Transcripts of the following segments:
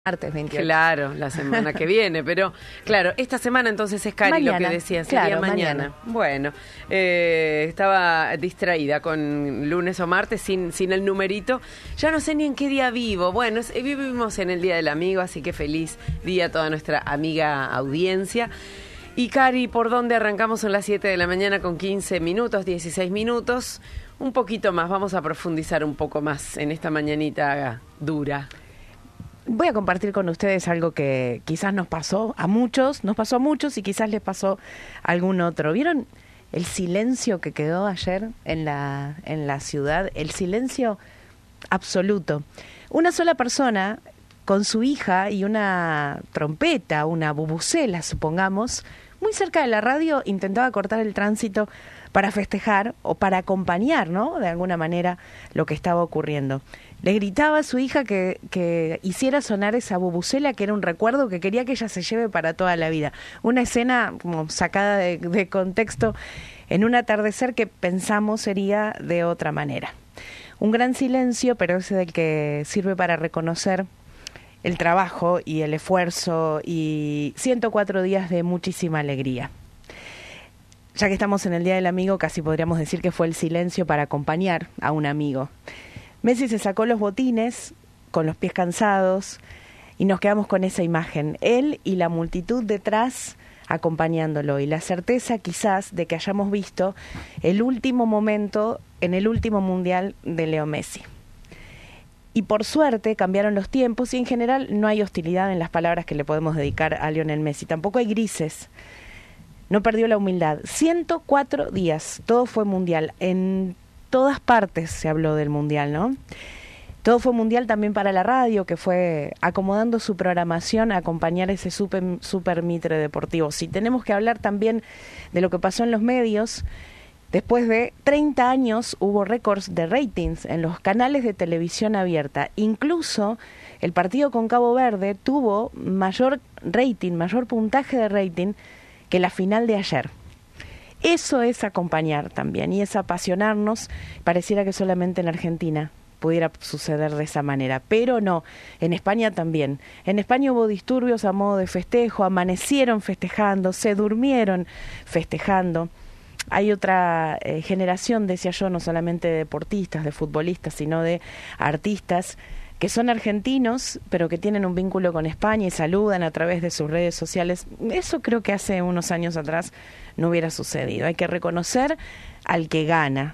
Martes 28. Claro, la semana que viene, pero claro, esta semana entonces es Cari Mañana, lo que decía, sería claro, mañana. Bueno, estaba distraída con lunes o martes sin el numerito, ya no sé ni en qué día vivo. Bueno, vivimos en el Día del Amigo, así que feliz día a toda nuestra amiga audiencia. Y Cari, ¿por dónde arrancamos? Son las 7 de la mañana con 15 minutos, 16 minutos, un poquito más, vamos a profundizar un poco más en esta mañanita dura. Voy a compartir con ustedes algo que quizás nos pasó a muchos y quizás les pasó a algún otro. ¿Vieron el silencio que quedó ayer en la ciudad? El silencio absoluto. Una sola persona con su hija y una trompeta, una bubucela, supongamos, muy cerca de la radio, intentaba cortar el tránsito para festejar o para acompañar, ¿no?, de alguna manera lo que estaba ocurriendo. Le gritaba a su hija que hiciera sonar esa bubucela, que era un recuerdo que quería que ella se lleve para toda la vida. Una escena como sacada de contexto en un atardecer que pensamos sería de otra manera. Un gran silencio, pero ese del que sirve para reconocer el trabajo y el esfuerzo y 104 días de muchísima alegría. Ya que estamos en el Día del Amigo, casi podríamos decir que fue el silencio para acompañar a un amigo. Messi se sacó los botines con los pies cansados y nos quedamos con esa imagen, él y la multitud detrás acompañándolo, y la certeza quizás de que hayamos visto el último momento en el último mundial de Leo Messi. Y por suerte cambiaron los tiempos y en general no hay hostilidad en las palabras que le podemos dedicar a Lionel Messi, tampoco hay grises. No perdió la humildad. 104 días, todo fue mundial. En todas partes se habló del mundial, ¿no? Todo fue mundial también para la radio, que fue acomodando su programación a acompañar ese super mitre deportivo. Si tenemos que hablar también de lo que pasó en los medios, después de 30 años hubo récords de ratings en los canales de televisión abierta. Incluso el partido con Cabo Verde tuvo mayor rating, mayor puntaje de rating que la final de ayer. Eso es acompañar también y es apasionarnos. Pareciera que solamente en Argentina pudiera suceder de esa manera, pero no, en España también. En España hubo disturbios a modo de festejo, amanecieron festejando, se durmieron festejando. Hay otra generación, decía yo, no solamente de deportistas, de futbolistas, sino de artistas que son argentinos, pero que tienen un vínculo con España y saludan a través de sus redes sociales. Eso creo que hace unos años atrás no hubiera sucedido. Hay que reconocer al que gana,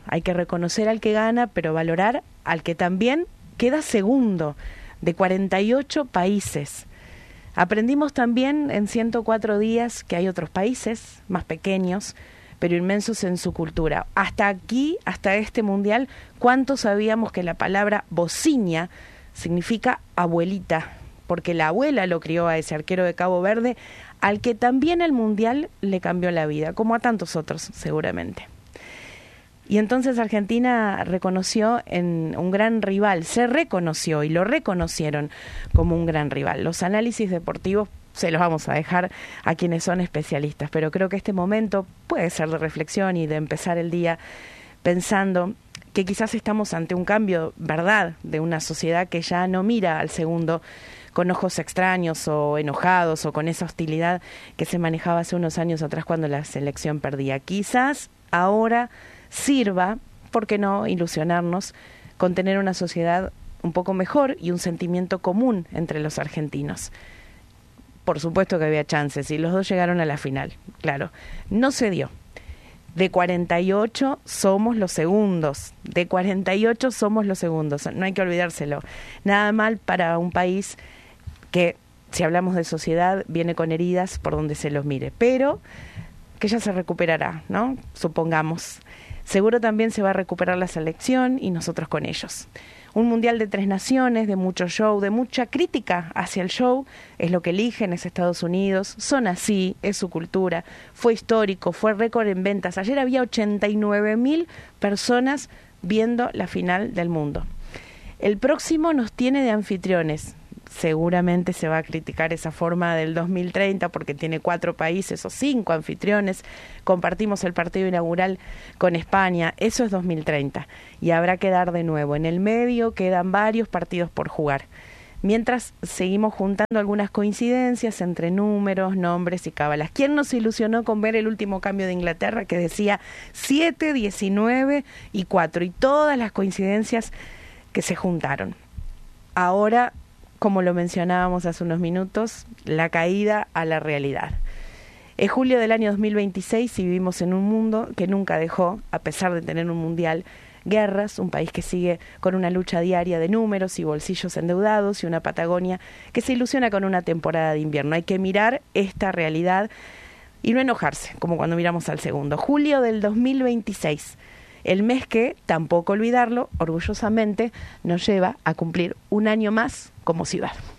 pero valorar al que también queda segundo de 48 países. Aprendimos también en 104 días que hay otros países más pequeños, pero inmensos en su cultura. Hasta aquí, hasta este mundial, ¿cuánto sabíamos que la palabra bociña significa abuelita? Porque la abuela lo crió a ese arquero de Cabo Verde, al que también el mundial le cambió la vida, como a tantos otros seguramente. Y entonces Argentina reconoció en un gran rival, se reconoció y lo reconocieron como un gran rival. Los análisis deportivos se los vamos a dejar a quienes son especialistas, pero creo que este momento puede ser de reflexión y de empezar el día pensando que quizás estamos ante un cambio, ¿verdad?, de una sociedad que ya no mira al segundo con ojos extraños o enojados o con esa hostilidad que se manejaba hace unos años atrás cuando la selección perdía. Quizás ahora sirva, ¿por qué no ilusionarnos con tener una sociedad un poco mejor y un sentimiento común entre los argentinos? Por supuesto que había chances y los dos llegaron a la final, claro, no se dio. De 48 somos los segundos, no hay que olvidárselo. Nada mal para un país que, si hablamos de sociedad, viene con heridas por donde se los mire, pero que ya se recuperará, ¿no? Supongamos. Seguro también se va a recuperar la selección y nosotros con ellos. Un mundial de 3 naciones, de mucho show, de mucha crítica hacia el show, es lo que eligen, es Estados Unidos, son así, es su cultura, fue histórico, fue récord en ventas. Ayer había 89.000 personas viendo la final del mundo. El próximo nos tiene de anfitriones. Seguramente se va a criticar esa forma del 2030 porque tiene 4 países o 5 anfitriones. Compartimos el partido inaugural con España. Eso es 2030 y habrá que dar de nuevo. En el medio quedan varios partidos por jugar. mientras seguimos juntando algunas coincidencias entre números, nombres y cábalas. ¿Quién nos ilusionó con ver el último cambio de Inglaterra que decía 7, 19 y 4 y todas las coincidencias que se juntaron? Ahora, como lo mencionábamos hace unos minutos, la caída a la realidad. Es julio del año 2026 y vivimos en un mundo que nunca dejó, a pesar de tener un mundial, guerras, un país que sigue con una lucha diaria de números y bolsillos endeudados y una Patagonia que se ilusiona con una temporada de invierno. Hay que mirar esta realidad y no enojarse, como cuando miramos al segundo. Julio del 2026, el mes que, tampoco olvidarlo, orgullosamente nos lleva a cumplir un año más como ciudad.